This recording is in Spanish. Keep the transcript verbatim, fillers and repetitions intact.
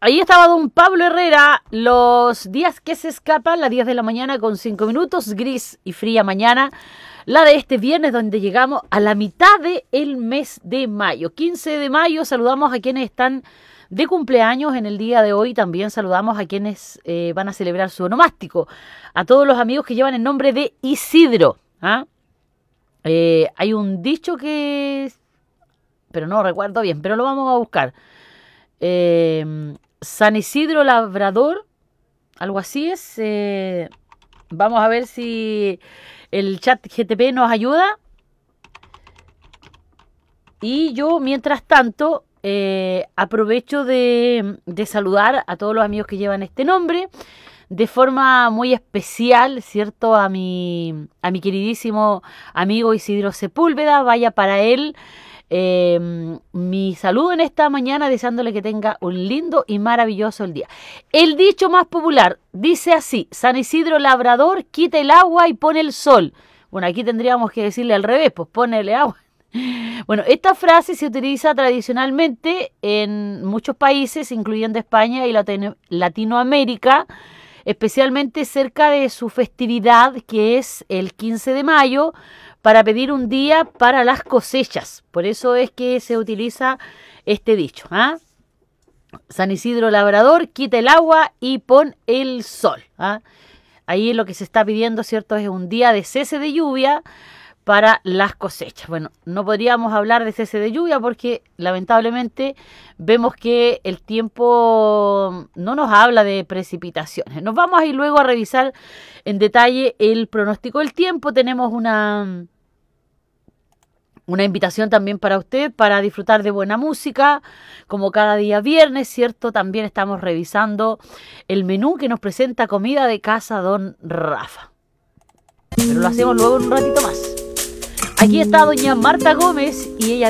Ahí estaba don Pablo Herrera, los días que se escapan, las diez de la mañana con cinco minutos, gris y fría mañana, la de este viernes donde llegamos a la mitad del mes de mayo, quince de mayo. Saludamos a quienes están de cumpleaños en el día de hoy, también saludamos a quienes eh, van a celebrar su onomástico, a todos los amigos que llevan el nombre de Isidro. ¿ah? Eh, hay un dicho que, pero no recuerdo bien, pero lo vamos a buscar. Eh, San Isidro Labrador, algo así es. Eh, vamos a ver si el chat G T P nos ayuda. Y yo, mientras tanto, eh, aprovecho de, de saludar a todos los amigos que llevan este nombre, de forma muy especial, ¿cierto? A mi, a mi queridísimo amigo Isidro Sepúlveda, vaya para él. Eh, mi saludo en esta mañana, deseándole que tenga un lindo y maravilloso el día. El dicho más popular dice así: San Isidro Labrador, quita el agua y pone el sol. Bueno, aquí tendríamos que decirle al revés, pues ponele agua. Bueno, esta frase se utiliza tradicionalmente en muchos países, incluyendo España y Latino- Latinoamérica, especialmente cerca de su festividad, que es el quince de mayo, para pedir un día para las cosechas. Por eso es que se utiliza este dicho. ¿ah? San Isidro Labrador, quita el agua y pon el sol. ¿ah? Ahí lo que se está pidiendo, ¿cierto?, es un día de cese de lluvia para las cosechas. Bueno, no podríamos hablar de cese de lluvia porque lamentablemente vemos que el tiempo no nos habla de precipitaciones. Nos vamos a ir luego a revisar en detalle el pronóstico del tiempo. Tenemos una, una invitación también para usted para disfrutar de buena música, como cada día viernes, ¿cierto? También estamos revisando el menú que nos presenta Comida de Casa Don Rafa. Pero lo hacemos luego en un ratito más. Aquí está doña Marta Gómez y ella